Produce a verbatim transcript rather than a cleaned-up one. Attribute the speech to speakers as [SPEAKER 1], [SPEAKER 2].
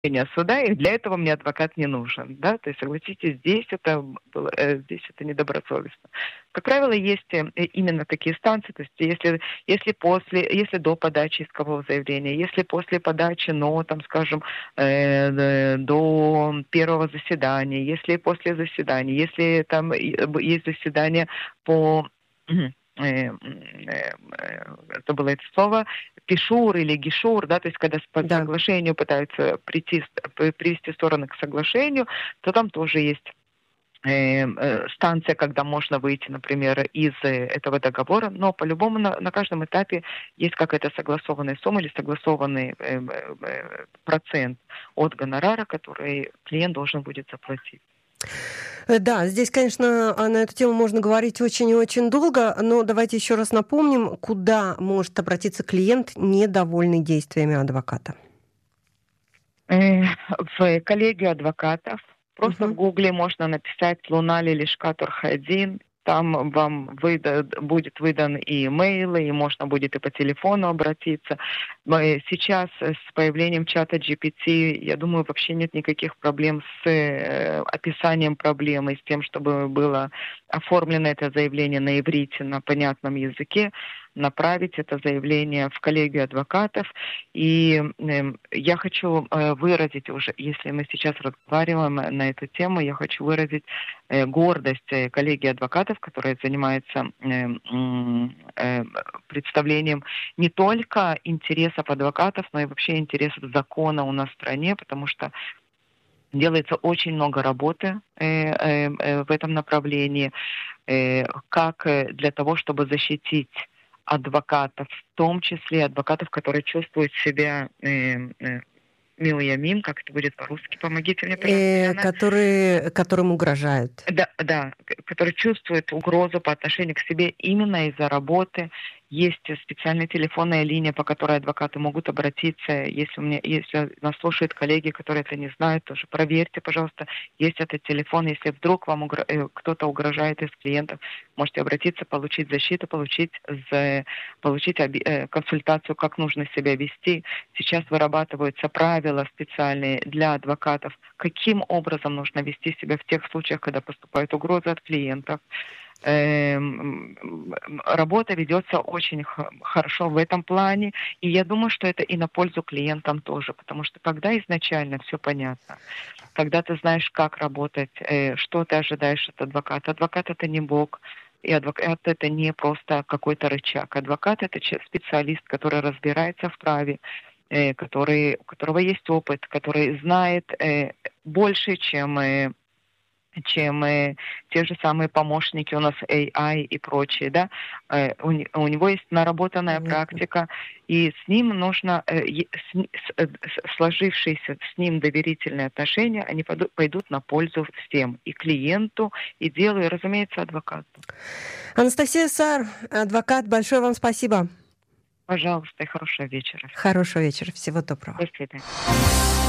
[SPEAKER 1] решения суда, и для этого мне адвокат не нужен, да. То есть, согласитесь, здесь это было, э, здесь это недобросовестно. Как правило, есть э, именно такие станции, то есть если, если после, если до подачи искового заявления, если после подачи, но, там, скажем, э, э, до первого заседания, если после заседания, если там и, э, есть заседание по э, э, э, забыла это слово, пишур или гишур, да, то есть когда по
[SPEAKER 2] Да.
[SPEAKER 1] соглашению пытаются прийти, п- привести стороны к соглашению, то там тоже есть э, э, станция, когда можно выйти, например, из э, этого договора, но по-любому на, на каждом этапе есть какая-то согласованная сумма или согласованный э, э, э, процент от гонорара, который клиент должен будет заплатить.
[SPEAKER 2] Э, Да, здесь, конечно, а, на эту тему можно говорить очень и очень долго, но давайте еще раз напомним, куда может обратиться клиент, недовольный действиями адвоката.
[SPEAKER 1] Э, В коллегию адвокатов просто в
[SPEAKER 2] Мгм.
[SPEAKER 1] Гугле можно написать «Лунали Лишка Торхайдин». Там вам выда- будет выдан и имейл, и можно будет и по телефону обратиться. Мы сейчас э, с появлением чата джи пи ти, я думаю, вообще нет никаких проблем с э, описанием проблемы, с тем, чтобы было оформлено это заявление на иврите, на понятном языке, направить это заявление в коллегию адвокатов. И э, я хочу э, выразить уже, если мы сейчас разговариваем на эту тему, я хочу выразить э, гордость э, коллегии адвокатов, которая занимается э, м, э, представлением не только интересов адвокатов, но и вообще интересов закона у нас в стране, потому что делается очень много работы э, э, э, в этом направлении, э, как э, для того, чтобы защитить адвокатов, в том числе адвокатов, которые чувствуют себя э, э, милуямим, как это будет по-русски, помогите мне, пожалуйста,
[SPEAKER 2] Э,
[SPEAKER 1] Яна.
[SPEAKER 2] которые, которым угрожают.
[SPEAKER 1] Да, да, к- которые чувствуют угрозу по отношению к себе именно из-за работы. Есть специальная телефонная линия, по которой адвокаты могут обратиться. Если у меня, если нас слушают коллеги, которые это не знают, тоже проверьте, пожалуйста, есть этот телефон. Если вдруг вам угро- э, кто-то угрожает из клиентов, можете обратиться, получить защиту, получить, за- получить оби- э, консультацию, как нужно себя вести. Сейчас вырабатываются правила специальные для адвокатов, каким образом нужно вести себя в тех случаях, когда поступают угрозы от клиентов. Эм, Работа ведется очень х- хорошо в этом плане, и я думаю, что это и на пользу клиентам тоже, потому что когда изначально все понятно, когда ты знаешь, как работать, э, что ты ожидаешь от адвоката. Адвокат — это не бог, и адвокат — это не просто какой-то рычаг. Адвокат — это че- специалист, который разбирается в праве, э, который, у которого есть опыт, который знает э, больше, чем э, чем э, те же самые помощники у нас эй ай и прочие, да. Э, у, не- у него есть наработанная
[SPEAKER 2] Понятно.
[SPEAKER 1] практика, и с ним нужно, э, е- с, ни- с- э, с- сложившиеся с ним доверительные отношения, они пойду- пойдут на пользу всем, и клиенту, и делу, и, разумеется, адвокату.
[SPEAKER 2] Анастасия Сар, адвокат, большое вам спасибо.
[SPEAKER 1] Пожалуйста, и хорошего вечера всем.
[SPEAKER 2] Хорошего вечера. Всего доброго.
[SPEAKER 1] До свидания.